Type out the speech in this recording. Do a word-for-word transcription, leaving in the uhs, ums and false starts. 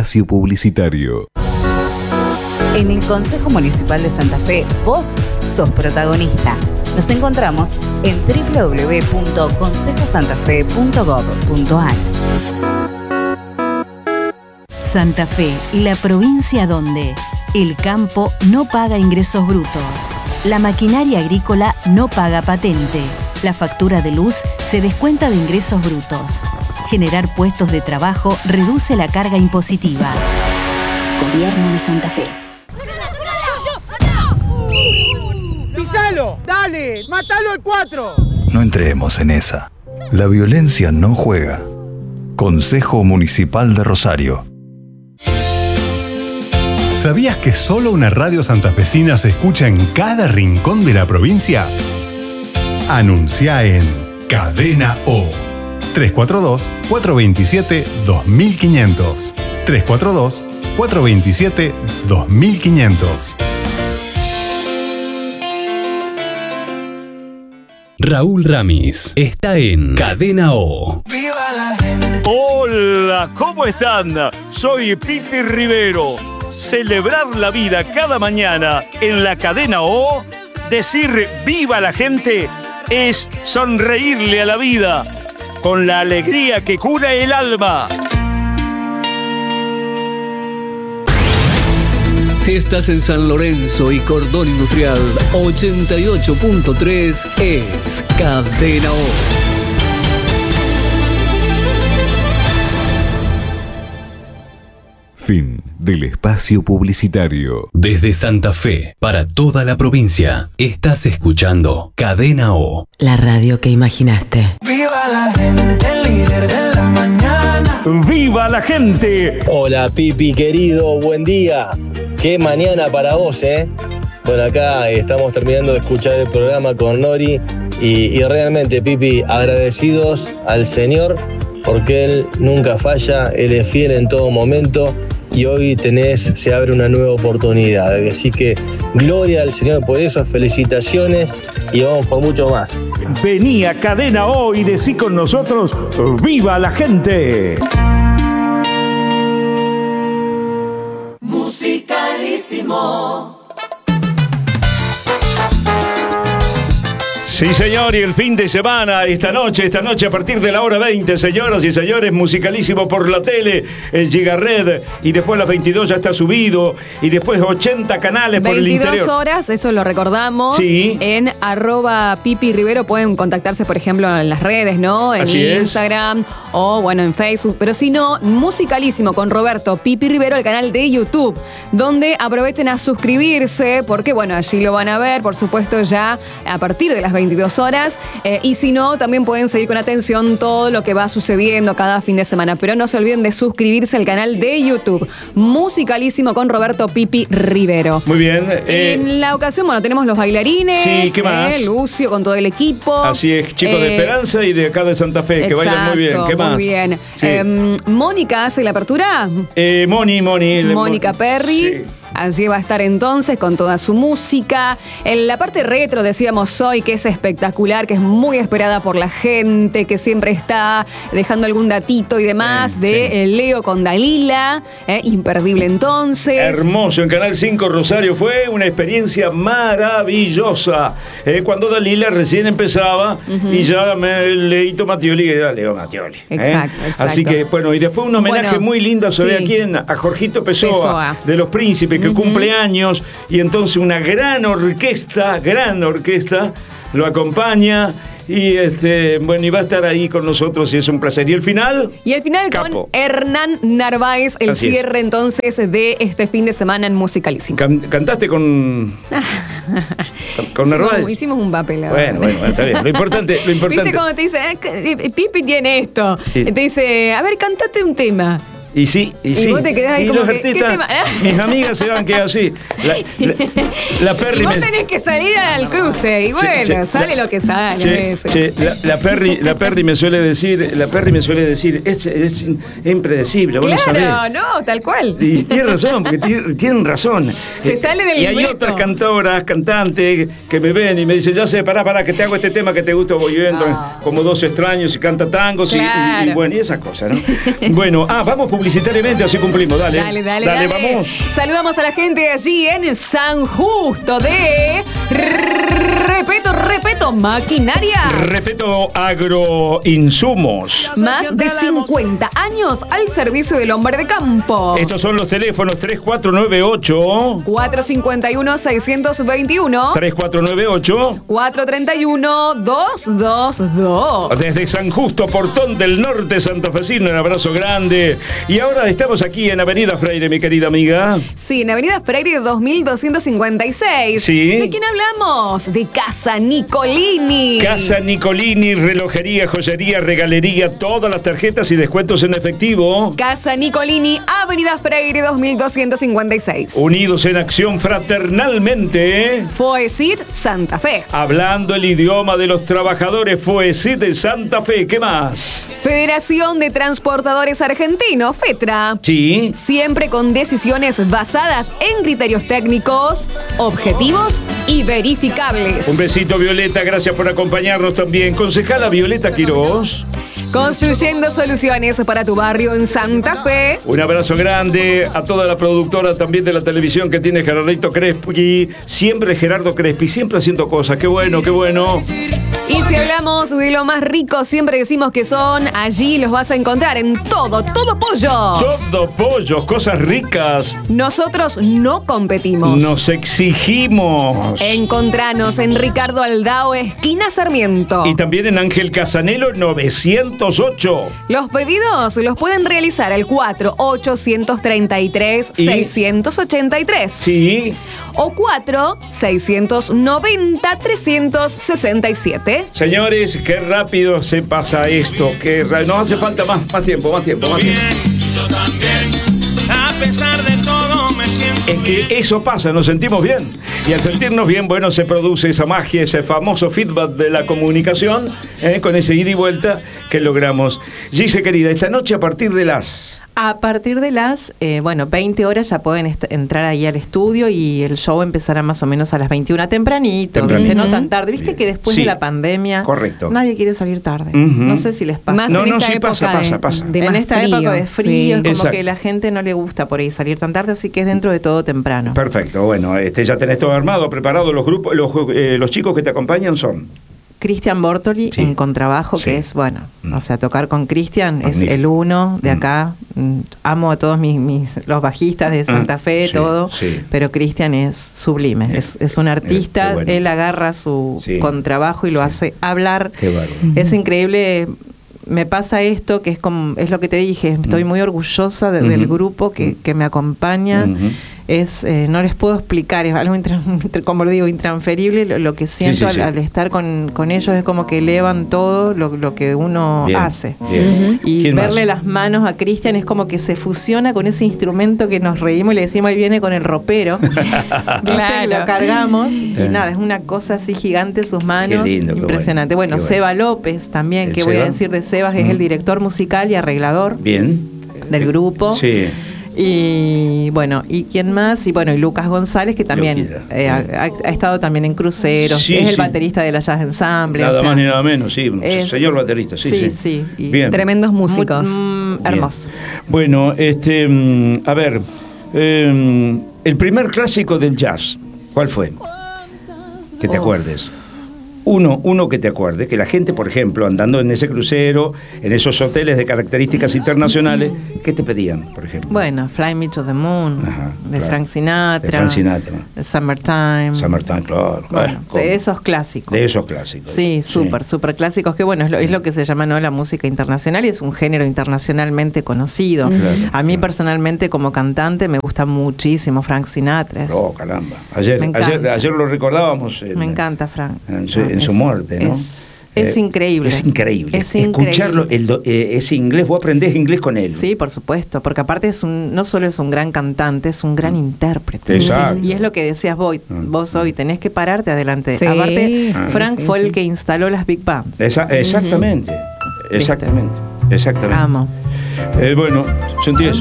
espacio publicitario. En el Consejo Municipal de Santa Fe, vos sos protagonista. Nos encontramos en doble u doble u doble u punto consejo santa fe punto gob punto a r. Santa Fe, la provincia donde el campo no paga ingresos brutos, la maquinaria agrícola no paga patente, la factura de luz se descuenta de ingresos brutos. Generar puestos de trabajo reduce la carga impositiva. Gobierno de Santa Fe. ¡Pisalo! ¡Dale! ¡Mátalo al cuatro! No entremos en esa. La violencia no juega. Consejo Municipal de Rosario. ¿Sabías que solo una radio santafesina se escucha en cada rincón de la provincia? Anuncia en Cadena O. tres cuatro dos, cuatro dos siete, dos mil quinientos. tres cuatro dos, cuatro dos siete, dos mil quinientos. Raúl Ramis está en Cadena O. ¡Viva la gente! Hola, ¿cómo están? Soy Pipi Rivero. Celebrar la vida cada mañana en la Cadena O, decir viva la gente, es sonreírle a la vida con la alegría que cura el alma. Si estás en San Lorenzo y Cordón Industrial, ochenta y ocho punto tres es Cadena O. Fin del espacio publicitario. Desde Santa Fe, para toda la provincia, estás escuchando Cadena O. La radio que imaginaste. ¡Viva la gente, el líder de la mañana! ¡Viva la gente! Hola Pipi querido, buen día. Qué mañana para vos, ¿eh? Bueno, acá estamos terminando de escuchar el programa con Nori y, y realmente, Pipi, agradecidos al Señor porque Él nunca falla, Él es fiel en todo momento y hoy tenés, se abre una nueva oportunidad. Así que gloria al Señor por eso, felicitaciones y vamos por mucho más. Vení a Cadena O y decí con nosotros, ¡viva la gente! Musicalísimo. Sí, señor, y el fin de semana, esta noche, esta noche a partir de la hora veinte, señoras y señores, Musicalísimo por la tele, en Gigared, y después a las veintidós ya está subido, y después ochenta canales por el interior. veintidós horas, eso lo recordamos. Sí. En arroba Pipi Rivero pueden contactarse, por ejemplo, en las redes, ¿no? En Así Instagram es. o, bueno, en Facebook. Pero si no, Musicalísimo con Roberto Pipi Rivero, el canal de YouTube, donde aprovechen a suscribirse, porque, bueno, allí lo van a ver, por supuesto, ya a partir de las veintidós horas. Eh, y si no, también pueden seguir con atención todo lo que va sucediendo cada fin de semana. Pero no se olviden de suscribirse al canal de YouTube. Musicalísimo con Roberto Pipi Rivero. Muy bien. Eh, en la ocasión, bueno, tenemos los bailarines. Sí, ¿qué más? Eh, Lucio con todo el equipo. Así es, chicos eh, de Esperanza y de acá de Santa Fe, que exacto, bailan muy bien. ¿Qué más? Muy bien. Sí. Eh, Mónica hace la apertura. Eh, Moni, Moni. Mónica Perry. Sí. Allí va a estar entonces con toda su música. En la parte retro decíamos hoy que es espectacular, que es muy esperada por la gente, que siempre está dejando algún datito y demás, sí, de sí. Leo con Dalila. Eh, imperdible entonces. Hermoso, en Canal cinco Rosario fue una experiencia maravillosa. Eh, cuando Dalila recién empezaba uh-huh. y ya me Leito Mattioli, era Leo Mattioli. Eh. Exacto, exacto. Así que, bueno, y después un homenaje bueno, muy lindo sobre sí. a quién, a Jorgito Pessoa, Pessoa, de Los Príncipes, que uh-huh. cumple años, y entonces una gran orquesta, gran orquesta, lo acompaña. Y este, bueno, y va a estar ahí con nosotros y es un placer. ¿Y el final? Y el final Capo. con Hernán Narváez, el Así cierre es. entonces de este fin de semana en Musicalísimo. Can- ¿Cantaste con, con, con hicimos, Narváez? Hicimos un papel. Bueno, bueno, está bien. Lo importante, lo importante. ¿Viste cómo te dice, eh, Pipi tiene esto? Sí. Te dice, a ver, cantate un tema. Y sí, y, Y sí. vos te quedás ahí y como los que, artistas, ¿qué tema? mis amigas se van que así. La, la, la Perry y vos me... tenés que salir al cruce, y bueno, Che, che, sale la, lo que sale. Che, che, la, la, Perry, la Perry me suele decir, la Perry me suele decir, es, es, es impredecible, vos claro, no sabés. no, tal cual. Y tienen razón, porque tienen, tienen razón. Se sale del Y hay libreto. otras cantoras, cantantes, que me ven y me dicen, ya sé, pará, pará, que te hago este tema que te gusta, voy yo entro Ah. como dos extraños y canta tangos, claro. y, y, y bueno, y esas cosas, ¿no? Bueno, ah, vamos publicitariamente, así cumplimos. Dale, Dale, dale, dale, dale. vamos. Saludamos a la gente allí en San Justo de... Repeto, repeto, maquinaria. Repeto, agroinsumos. Más de cincuenta años al servicio del hombre de campo. Estos son los teléfonos tres cuatro nueve ocho cuatro cinco uno, seis dos uno. tres cuatro nueve ocho cuatro tres uno, dos dos dos. Desde San Justo, Portón del Norte santafesino, un abrazo grande. Y ahora estamos aquí en Avenida Freire, mi querida amiga. Sí, en Avenida Freire dos mil doscientos cincuenta y seis. Sí. ¿De quién hablamos? De Casa Nicolini. Casa Nicolini, relojería, joyería, regalería, todas las tarjetas y descuentos en efectivo. Casa Nicolini, Avenida Freire dos mil doscientos cincuenta y seis. Unidos en acción fraternalmente. Foesit Santa Fe. Hablando el idioma de los trabajadores, Foesit de Santa Fe. ¿Qué más? Federación de Transportadores Argentinos, FETRA. Sí. Siempre con decisiones basadas en criterios técnicos, objetivos y verificables. Un besito, Violeta, gracias por acompañarnos también. Concejala Violeta Quiroz. Construyendo soluciones para tu barrio en Santa Fe. Un abrazo grande a toda la productora también de la televisión que tiene Gerardito Crespi. Siempre Gerardo Crespi, siempre haciendo cosas. Qué bueno, qué bueno. Y si hablamos de lo más rico, siempre decimos que son, allí los vas a encontrar en todo, todo pollos. Todo pollos, cosas ricas. Nosotros no competimos. Nos exigimos. Encontranos en Ricardo Aldao, esquina Sarmiento. Y también en Ángel Casanelo novecientos ocho. Los pedidos los pueden realizar al cuatro ocho tres tres, seis ocho tres. Sí. O cuatro seis nueve cero, tres seis siete. Señores, qué rápido se pasa esto. Que ra- no hace falta más, más tiempo, más tiempo, más tiempo. Yo también, a pesar de todo me siento. Es que eso pasa, nos sentimos bien. Y al sentirnos bien, bueno, se produce esa magia, ese famoso feedback de la comunicación, ¿eh? Con ese ida y vuelta que logramos. Gise, querida, esta noche a partir de las... A partir de las, eh, bueno, veinte horas ya pueden est- entrar ahí al estudio y el show empezará más o menos a las veintiuna, tempranito, Tempranito. ¿viste? No tan tarde. Viste que después Sí. de la pandemia Correcto. nadie quiere salir tarde. Ujú. No sé si les pasa. Más No, en no, esta sí época pasa, de- pasa, pasa. de en más esta frío, época de frío sí. es como Exacto. que la gente no le gusta por ahí salir tan tarde, así que es dentro de todo temprano. Perfecto, bueno, este, ya tenés todo armado, preparado. Los grupos, los, eh, los chicos que te acompañan son... Cristian Bortoli Sí. en contrabajo, Sí. que es, bueno, Mm. o sea, tocar con Cristian es Magnífico. el uno de Mm. acá. Mm, Amo a todos mis, mis los bajistas de Santa Ah, Fe, sí, todo, sí. pero Cristian es sublime, es, es un artista, qué bueno. él agarra su Sí. contrabajo y lo hace hablar. Qué bárbaro. Es increíble. Me pasa esto, que es como es lo que te dije, estoy Mm. muy orgullosa de- Ujú. del grupo que, que me acompaña. Ujú. Es, eh, no les puedo explicar, es algo, intran- como lo digo, intransferible. Lo, lo que siento sí, al, sí. al estar con, con ellos es como que elevan todo lo, lo que uno Bien, hace. bien. Y ¿Quién verle más? las manos a Cristian es como que se fusiona con ese instrumento que nos reímos y le decimos, ahí viene con el ropero. ¿Viste? Claro. Lo cargamos y Sí. nada, es una cosa así gigante sus manos. Qué lindo, qué impresionante. bueno, Bueno, qué bueno. Seba López también, ¿El que voy a Seba? decir de Sebas, es Mm. el director musical y arreglador Bien. del grupo. Sí. Y bueno, ¿y quién más? Y bueno, y Lucas González, que también Luquitas, eh, ha, sí. ha- ha estado también en cruceros, Sí, es el sí. baterista de la Jazz Ensemble. Nada o sea, más ni nada menos, sí. un es- señor baterista, sí, sí. sí, sí, y Bien. Tremendos músicos. muy- mm, Bien. hermoso. Bueno, este, mm, a ver, eh, el primer clásico del jazz, ¿cuál fue? Que te Uf. acuerdes. Uno, uno que te acuerdes, que la gente, por ejemplo, andando en ese crucero, en esos hoteles de características internacionales, ¿qué te pedían, por ejemplo? Bueno, Fly Me to the Moon, Ajá, de claro. Frank Sinatra. De Frank Sinatra. Summertime. Summertime, claro. Bueno, eh, sí, ¿cómo? esos clásicos. De esos clásicos. Sí, súper, súper clásicos, que bueno, es lo, es lo que se llama, ¿no?, la música internacional y es un género internacionalmente conocido. Claro, A mí claro. personalmente como cantante me gusta muchísimo Frank Sinatra. es- Oh, caramba. Ayer, Me encanta. ayer, ayer lo recordábamos. En, me encanta Frank. En su, No, en su es- muerte, ¿no? Es, es Eh, increíble. Es increíble. Es Escucharlo, increíble. el do- eh, ese inglés, vos aprendés inglés con él. Sí, por supuesto, porque aparte es un, no solo es un gran cantante, es un gran intérprete. Exacto. Y es, y es lo que decías vos, vos hoy, tenés que pararte adelante. Sí, Aparte, sí, Frank sí, fue sí. el que instaló las Big Bands. Esa- exactamente. Exactamente. Exactamente. Amo. Eh, bueno, sentí eso.